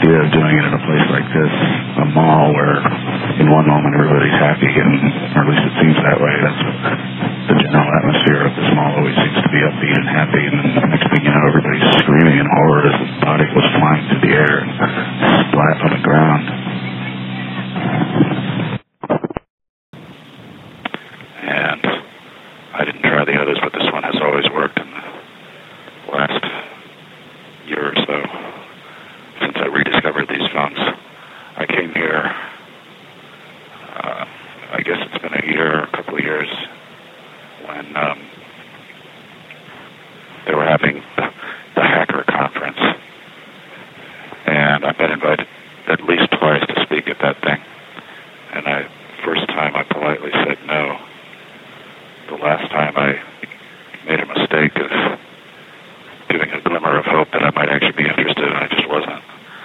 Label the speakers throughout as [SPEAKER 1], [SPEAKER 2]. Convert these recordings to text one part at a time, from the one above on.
[SPEAKER 1] idea of doing it in a place like this, a mall, where in one moment everybody's happy, or at least it seems that way. That's the general atmosphere of this mall always seems to be upbeat and happy, and then the next thing you know, everybody's screaming in horror as the body goes flying through the air and splat on the ground. And I didn't try the others, but this one has always worked in the last year or so since I rediscovered these phones. I came here, I guess it's been a year, a couple of years, when they were having the hacker conference. And I've been invited at least twice to speak at that thing. And first time I politely said no. The last time I made a mistake of giving a glimmer of hope that I might actually be interested, and I just wasn't.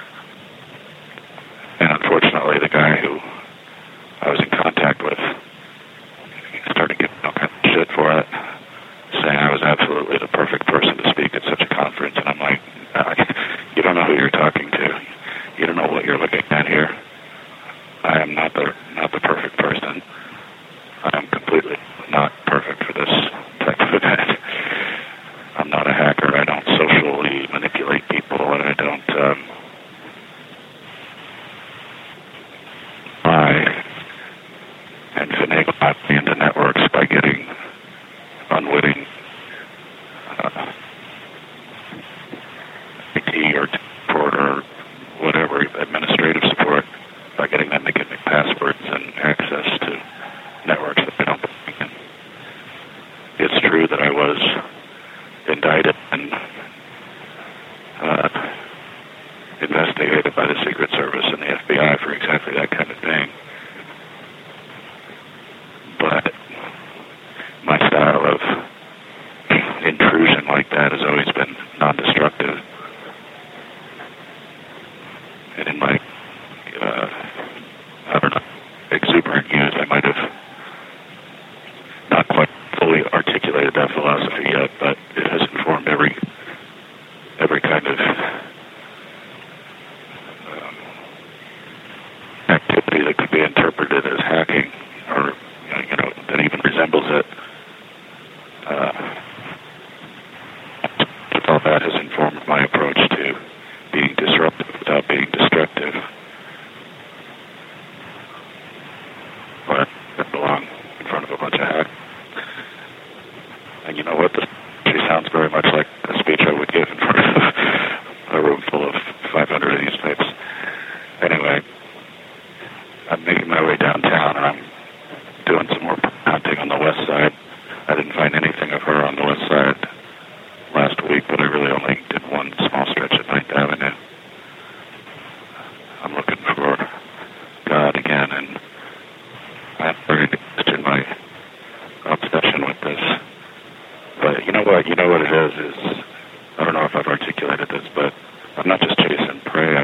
[SPEAKER 1] And unfortunately, the guy who I was in contact with started getting all kind of shit for it, saying I was absolutely the perfect person to speak at such a conference. And I'm like, you don't know who you're talking to. You don't know what you're looking at here. I am not the perfect person. I am completely not perfect for this type of event. I'm not a hacker. I don't socially manipulate people, and I don't lie and finagle my way into networks by getting unwitting IT or support or whatever administrative support by getting them to give me passwords and access to networks that they don't believe in. It's true that I was indicted and investigated by the Secret Service and the FBI for exactly that kind of thing. But my style of intrusion like that has always been non-destructive. And in my, I don't know, exuberant youth, I might have not quite fully articulated that philosophy yet, but it has informed every kind of activity that could be interpreted as hacking, or that even resembles it. All that has informed my approach to being disruptive without being destructive. But I belong in front of a bunch of hackers. And you know what? This actually sounds very much like a speech I would give in front of a room full of 500 of these types. Anyway, I'm making my way downtown, and I'm doing some more hunting on the west side. I didn't find anything of her on the west side last week, but I really only did one small stretch at 9th Avenue. I'm looking for God again, and I'm very interested in my obsession with this. But you know what? You know what it is I don't know if I've articulated this, but I'm not just chasing prey.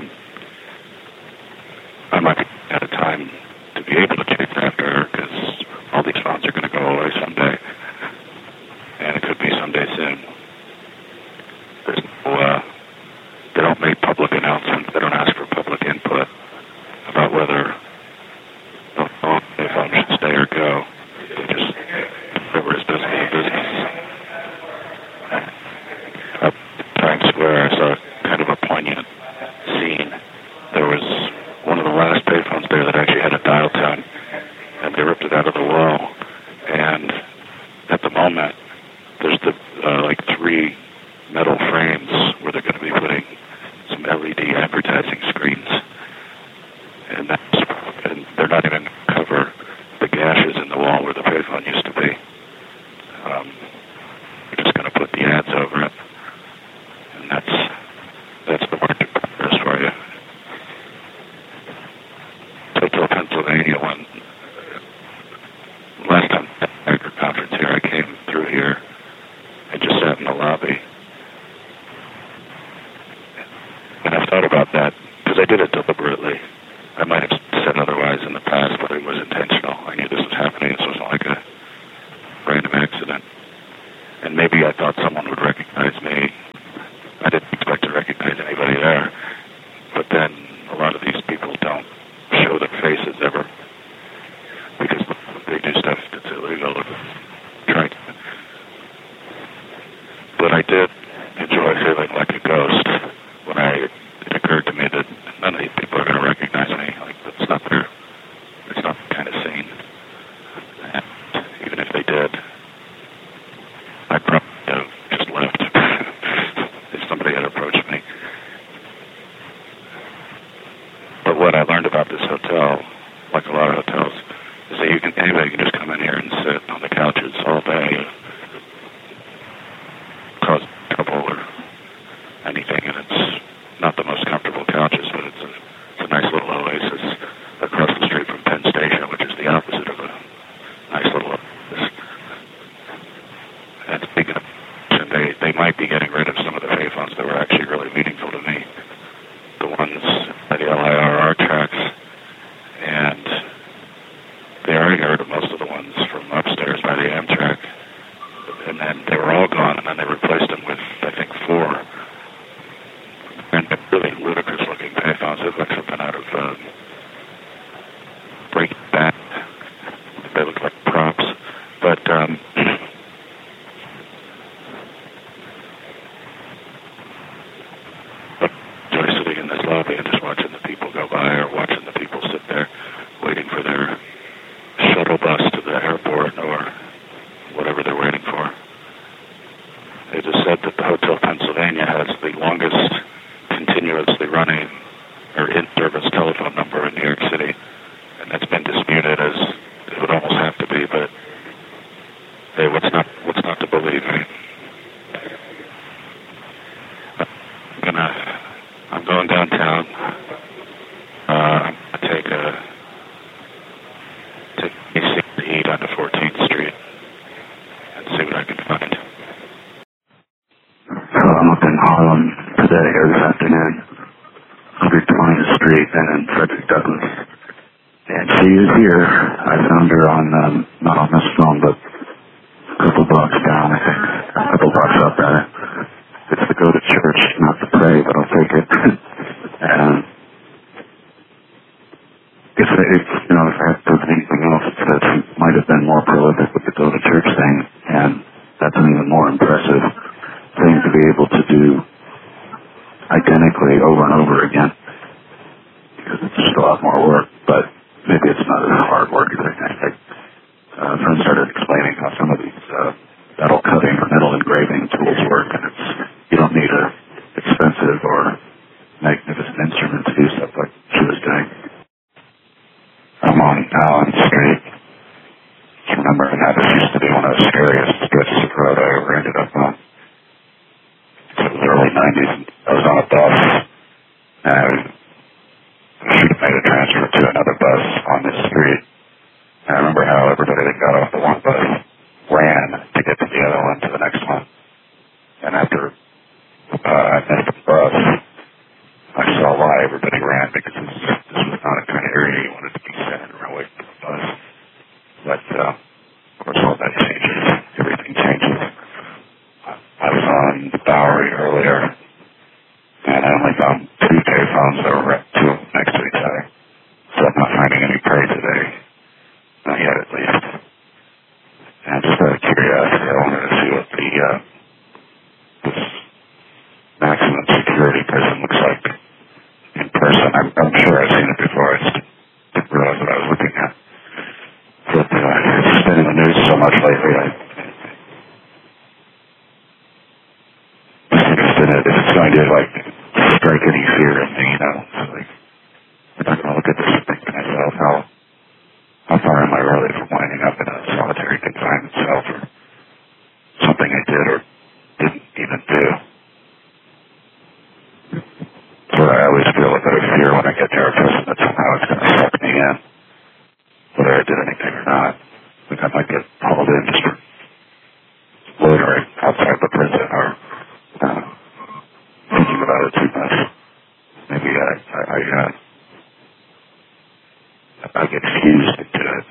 [SPEAKER 1] I might be at a time to be able to chase after her, because all these phones are going to go away someday, and it could be someday soon. There's no, they don't make public announcements. They don't ask for public input about whether the phone should stay or go. They just, whatever is business is business. Up Times Square, I saw kind of a poignant scene. There was one of the last payphones there that actually had a dial tone, and they ripped it out of the wall. And at the moment, there's like 3 metal frames where they're going to be putting some LED advertising screens, and they're not even going to cover the gashes in the wall where the payphone used to be. They're just going to put the ads over it, and that's the work in progress for you. Total Pennsylvania, last time at the hacker conference here, I came through here and just sat in the lobby. And I've thought about that, because I did it deliberately. I might have said otherwise in the past, but it was intentional. I knew this was happening. This wasn't like a random accident. And maybe I thought someone would recognize me. I didn't expect to recognize anybody there. But then about this hotel, like a lot of hotels, is that anybody can just come in here and sit on the couches all day, cause trouble or anything, and it's not the most comfortable couches, but it's a nice little oasis across the street from Penn Station, which is the opposite of a nice little oasis. And speaking of, they might be getting rid of some of the payphones that were actually really meaningful to me. The ones by the LIRR tracks, and they already got rid of most of the ones from upstairs by the Amtrak, and then they were all gone, and then they replaced them with, I think, 4 and really ludicrous-looking payphones. They look like something out of Breaking Bad. They look like props, but sitting in this lobby and just watching the people go by, or watching the people sit there waiting for their shuttle bus to the airport or whatever they're waiting for. They just said that the Hotel Pennsylvania has the longest continuously running or in-service telephone number in New York City, and that's been disputed as it would almost have to be, but hey, what's not to believe, right? I'm going downtown. I'm going to take AC to eat onto 14th Street and see what I can find.
[SPEAKER 2] So I'm up in Harlem today, or this afternoon, 120th Street and Frederick Douglass. And she is here. I found her on, not on this phone, but a couple blocks down, I think. A couple blocks up, rather. It's to go to church, not to pray, but I'll take it. And if I have to anything else, it's that she might have been more prolific with the go to church thing, and that's an even more impressive thing to be able to do identically over and over again. Because it's just a lot more work, but maybe it's not as hard work as I think. A friend started explaining how some of these metal cutting or metal engraving tools work, and you don't need a expensive or magnificent instrument to do stuff like she was doing. I'm on Allen Street. Remembering that this used to be one of the scariest stretches of road I ever ended up on. It was the early 90s. I was on a bus, and I should have made a transfer to another bus on this street. And I remember how everybody that got off the one bus ran to get to the other one, to the next one. And after I missed the bus, I saw why everybody ran, because this was not a kind of area you wanted to be sitting or away from the bus. But, of course, all that changes. Everything changes. I was on the Bowery earlier, and I only found 2 payphones that were two of them next to each other. So I'm not finding any prey today. Not yet, at least. And just out of curiosity, I wanted to see what this maximum security prison looks like in person. I'm sure I've seen it before. I just didn't realize what I was looking at. But it's just been in the news so much lately. I just interested in it. If it's going to strike any fear in me, it's like, I'm not going to look at this and think to myself, how far am I really from winding up in a solitary confinement cell for something I did or didn't even do? So I always feel a bit of fear when I get near a prison that somehow it's going to suck me in, whether I did anything or not. Like I might get hauled in just for loitering outside the prison or thinking about it too much. Maybe I get fused into it.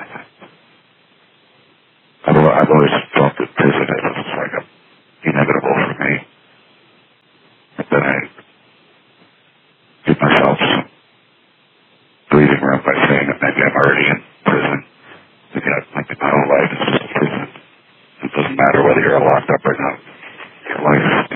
[SPEAKER 2] I've always felt that prison is like inevitable for me. But then I give myself some breathing room by saying that maybe I'm already in prison. Maybe my whole life is just a prison. It doesn't matter whether you're locked up or not. Your life